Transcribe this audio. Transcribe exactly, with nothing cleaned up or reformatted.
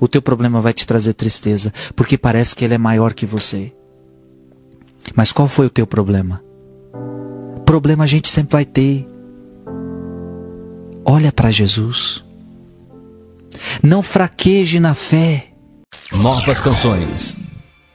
o teu problema vai te trazer tristeza, porque parece que ele é maior que você. Mas qual foi o teu problema? Problema a gente sempre vai ter. Olha para Jesus. Não fraqueje na fé. Novas canções.